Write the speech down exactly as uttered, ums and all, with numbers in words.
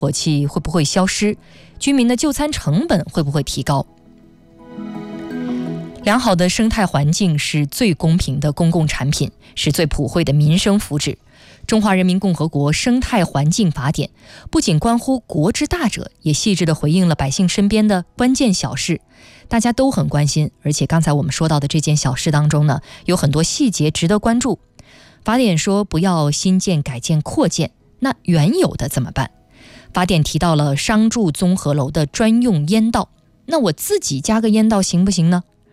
火气会不会消失？居民的就餐成本会不会提高？良好的生态环境是最公平的公共产品，是最普惠的民生福祉。中华人民共和国生态环境法典不仅关乎国之大者，也细致地回应了百姓身边的关键小事，大家都很关心。而且刚才我们说到的这件小事当中呢，有很多细节值得关注。法典说不要新建、改建、扩建，那原有的怎么办？法典提到了商住综合楼的专用烟道，那我自己加个烟道行不行呢？